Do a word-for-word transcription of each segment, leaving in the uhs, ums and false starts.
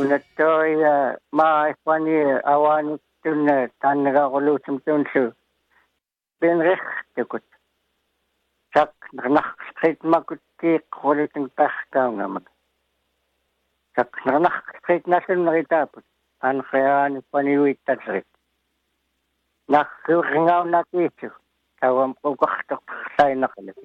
unatoi ma ifani awani tun tannaga gulutum tunsu benrechtekut sak nach streit makutti qulitin tahkaungamak sak nach streit nasun ritaput an khayani paniwit tasrit nach ringau nakisu kawam ukachtok sai nakalaki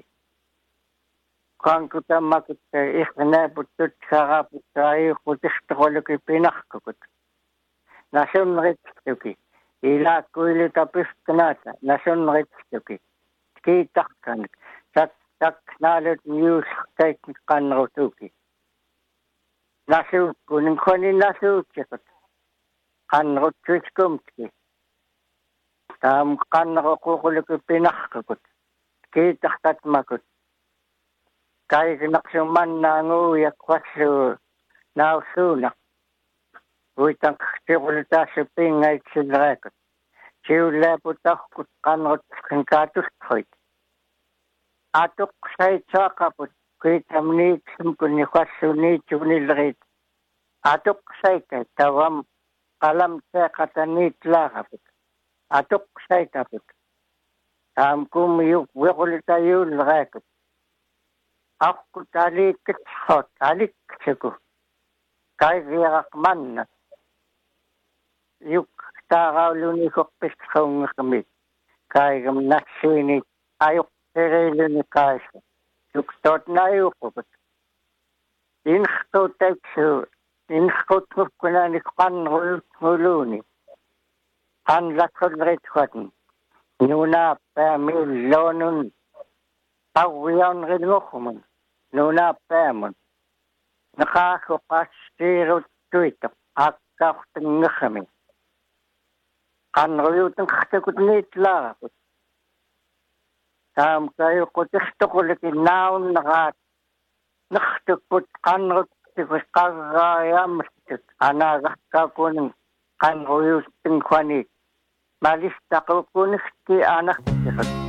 kan kuta makut ikhna putut kharaput ai khutishtokolaki pinakukut nasun rittuki ila kuili tapisknata nasun rittuki kiitakkan tak tak nalut news kait kanrotuki nasu kunin khoni nasu chikut kanrotuskumki tam kanrokukulaki pinakukut kiitakkat makut kai naksuman nangu yakwasu nausuna uitang sikulta sipingay sinrekot siule putakut kanot kankatus hoit atuk say tsakaput kuitamni simkuni kwasuni chunilrit atuk say tawam kalam tsakatani tlakaput atuk say taput tam kumiyuk wikulta yul rekot aku tali kecot tali keceku kai riak man yuk tagauluni kokpis kong kami kai gam nasini ayuk tereluni kai yuk tot na yuk kot in khot teksu in khot kuna ni kan huluni an lakol ret khotin nuna pamil lonun tawian rinokhumun nuna pamun nakakapasirot tuito akkautin ngakami kanruyutang katakut nitlakot tam kayo kutistokolikin naun nakat naktakut kanrut tikus kagayamstik anagakakunin kanruyutang kwanit malista ko kunikti anak tikot